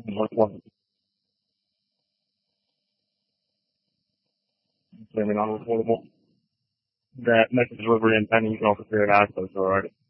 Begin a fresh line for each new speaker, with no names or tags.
What I mean, non-reportable. That message delivery and pending, you can also clear it out, so it's alright.